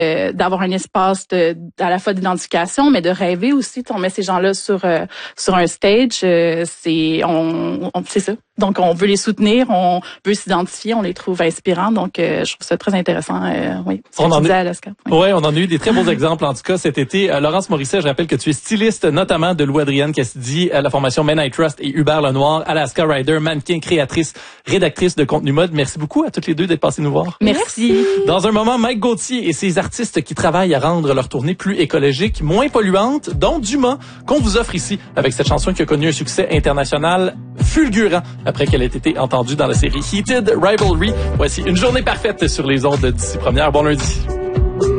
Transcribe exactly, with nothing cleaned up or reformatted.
euh, d'avoir un espace de, à la fois d'identification, mais de rêver aussi. On met ces gens-là sur euh, sur un stage. Euh, c'est on, on c'est ça. Donc on veut les soutenir, on veut s'identifier, on les trouve inspirants. Donc euh, je trouve ça très intéressant. Euh, oui, on en a, à oui. Ouais, on en a eu des très beaux exemples en tout cas cet été. Euh, Laurence Morisset, je rappelle que tu es styliste notamment de Louis-Adrienne Cassidy, à la formation Men I Trust et Hubert Lenoir, Alaska Rider, mannequin, créatrice, rédactrice de contenu mode. Merci beaucoup à toutes les deux d'être passées nous voir. Merci. Dans un moment, Mike Gauthier et ses artistes qui travaillent à rendre leur tournée plus écologique, moins polluante, dont Dumas, qu'on vous offre ici avec cette chanson qui a connu un succès international fulgurant après qu'elle ait été entendue dans la série Heated Rivalry. Voici une journée parfaite sur les ondes d'ici première. Bon lundi.